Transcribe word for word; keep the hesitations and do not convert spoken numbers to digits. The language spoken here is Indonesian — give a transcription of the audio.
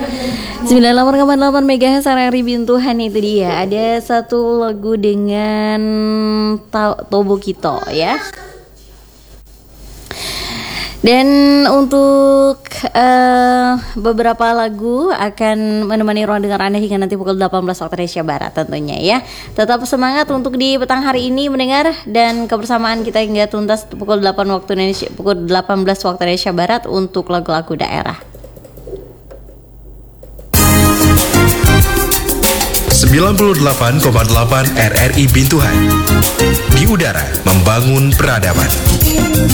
sembilan puluh delapan koma delapan megahertz R R I Bintuhan itu dia. Ada satu lagu dengan Tobo Kito ya. Dan untuk uh, beberapa lagu akan menemani ruang dengar Anda hingga nanti pukul delapan belas waktu Indonesia Barat tentunya ya. Tetap semangat untuk di petang hari ini mendengar, dan kebersamaan kita hingga tuntas pukul delapan waktu Indonesia, pukul delapan belas waktu Indonesia Barat untuk lagu-lagu daerah. sembilan puluh delapan koma delapan R R I Bintuhan. Di udara membangun peradaban.